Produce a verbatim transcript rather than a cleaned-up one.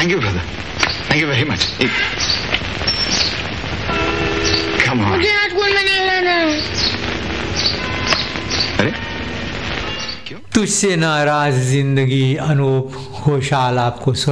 Thank you brother, thank you very much. Come on. मुझे आज school में नहीं जाना है। अरे क्यों? तुझसे नाराज जिंदगी अनूप घोषाल आपको